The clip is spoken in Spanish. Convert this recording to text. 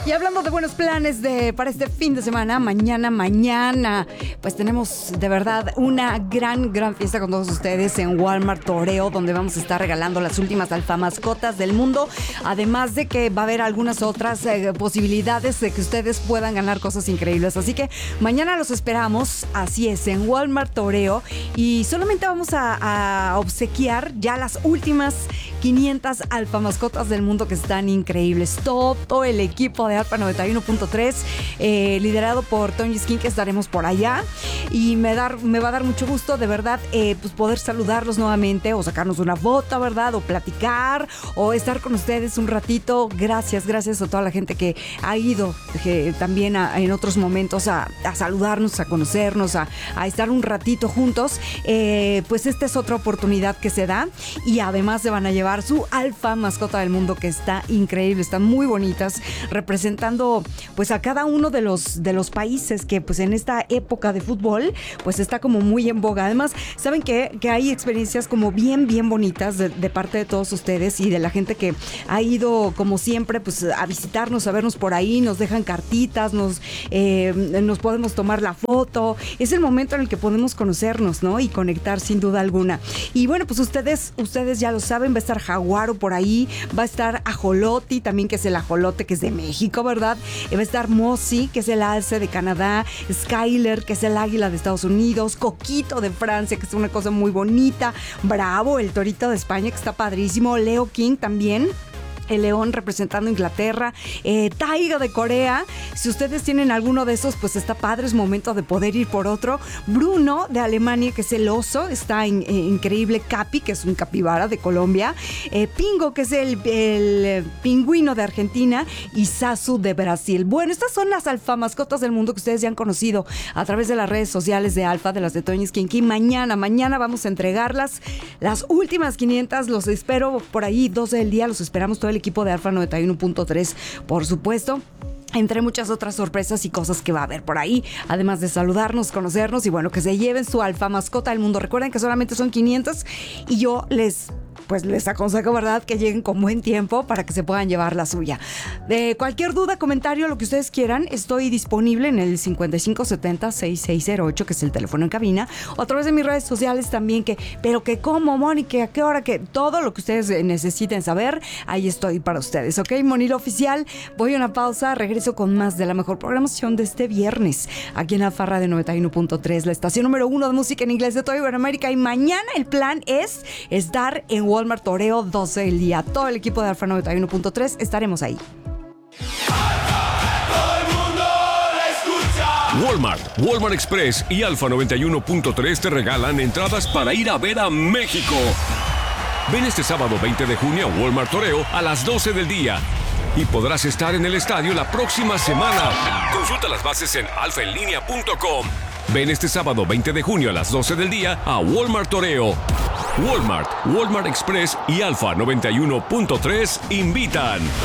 Y hablando de buenos planes para este fin de semana, mañana, pues tenemos de verdad una gran fiesta con todos ustedes en Walmart Toreo, donde vamos a estar regalando las últimas alfamascotas del mundo. Además de que va a haber algunas otras posibilidades de que ustedes puedan ganar cosas increíbles. Así que mañana los esperamos, así es, en Walmart Toreo. Y solamente vamos a obsequiar ya las últimas 500 alfamascotas del mundo que están increíbles. Todo el equipo de Alfa 91.3, liderado por Tony Skin, que estaremos por allá. Y me va a dar mucho gusto, de verdad, pues poder saludarlos nuevamente o sacarnos una foto, ¿verdad? O platicar o estar con ustedes un ratito. Gracias a toda la gente que ha ido también en otros momentos a saludarnos, a conocernos, a estar un ratito juntos. Pues esta es otra oportunidad que se da y además se van a llevar su alfa mascota del mundo, que está increíble, están muy bonitas, representando pues a cada uno de los países que pues en esta época de fútbol pues está como muy en boga. Además, saben que hay experiencias como bien bonitas de parte de todos ustedes y de la gente que ha ido como siempre pues a visitarnos, a vernos por ahí, nos dejan cartitas, nos podemos tomar la foto. Es el momento en el que podemos conocernos, ¿no? Y conectar sin duda alguna. Y bueno, pues ustedes ya lo saben, va a estar Jaguaro por ahí, va a estar Ajoloti también, que es el ajolote, que es de México, ¿verdad? Va a estar Mosi, que es el alce de Canadá, Skyler, que es el águila de Estados Unidos, Coquito de Francia, que es una cosa muy bonita, Bravo, el torito de España, que está padrísimo, Leo King también, el león representando Inglaterra, Taiga de Corea. Si ustedes tienen alguno de esos, pues está padre, es momento de poder ir por otro. Bruno de Alemania, que es el oso, está increíble. Capi, que es un capibara de Colombia, Pingo, que es el pingüino de Argentina, y Sasu de Brasil. Bueno, estas son las alfa mascotas del mundo que ustedes ya han conocido a través de las redes sociales de Alfa, de las de Tony Skinky. Mañana vamos a entregarlas, las últimas 500. Los espero por ahí, 12 del día, los esperamos todo el equipo de Alfa 91.3, por supuesto, entre muchas otras sorpresas y cosas que va a haber por ahí, además de saludarnos, conocernos y bueno, que se lleven su alfa mascota del mundo. Recuerden que solamente son 500 y yo les aconsejo, ¿verdad?, que lleguen con buen tiempo para que se puedan llevar la suya. De cualquier duda, comentario, lo que ustedes quieran, estoy disponible en el 5570-6608, que es el teléfono en cabina, o a través de mis redes sociales también, pero que cómo, Moni, que a qué hora, que todo lo que ustedes necesiten saber, ahí estoy para ustedes, ¿ok? Monilo Oficial, voy a una pausa, regreso con más de la mejor programación de este viernes, aquí en Alfa Radio 91.3, la estación número 1 de música en inglés de toda Iberoamérica, y mañana el plan es estar en Walmart Toreo, 12 del día. Todo el equipo de Alfa 91.3 estaremos ahí. Walmart Express y Alfa 91.3 te regalan entradas para ir a ver a México. Ven este sábado 20 de junio a Walmart Toreo a las 12 del día y podrás estar en el estadio la próxima semana. Consulta las bases en alfaenlinea.com. Ven este sábado 20 de junio a las 12 del día a Walmart Toreo. Walmart Express y Alfa 91.3 invitan.